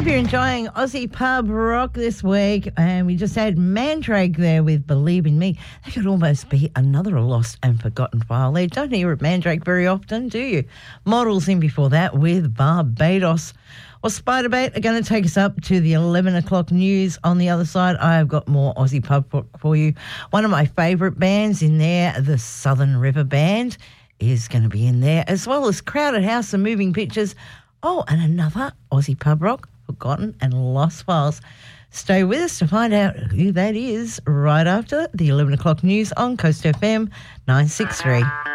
Hope you're enjoying Aussie Pub Rock this week. And we just had Mandrake there with Believe in Me. That could almost be another lost and forgotten file there. Don't hear of Mandrake very often, do you? Models in before that with Barbados. Well, Spiderbait are going to take us up to the 11 o'clock news. On the other side, I have got more Aussie Pub Rock for you. One of my favourite bands in there, the Southern River Band, is going to be in there, as well as Crowded House and Moving Pictures. Oh, and another Aussie Pub Rock, Forgotten and Lost Files. Stay with us to find out who that is right after the 11 o'clock news on Coast FM 963.